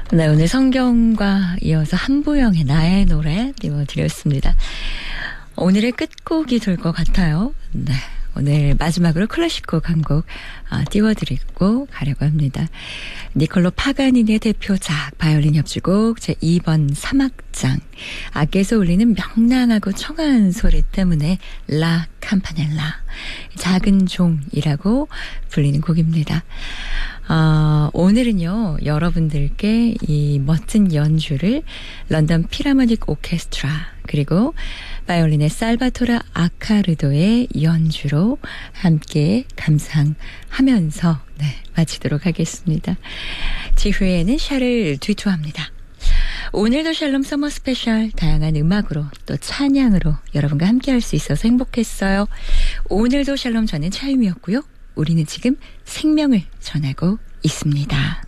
네, 오늘 성경과 이어서 한보영의 나의 노래 띄워드렸습니다. 오늘의 끝곡이 될 것 같아요. 네, 오늘 마지막으로 클래식곡 한 곡 띄워드리고 가려고 합니다. 니콜로 파가니니의 대표작 바이올린 협주곡 제2번 3악장. 악기에서 울리는 명랑하고 청아한 소리 때문에 라 캠파넬라, 작은 종이라고 불리는 곡입니다. 오늘은요, 여러분들께 이 멋진 연주를 런던 필하모닉 오케스트라 그리고 바이올린의 살바토라 아카르도의 연주로 함께 감상하면서 마치도록 하겠습니다. 지휘에는 샤를 뒤투합니다. 오늘도 샬롬 서머 스페셜 다양한 음악으로 또 찬양으로 여러분과 함께 할 수 있어서 행복했어요. 오늘도 샬롬, 저는 차임이었고요. 우리는 지금 생명을 전하고 있습니다.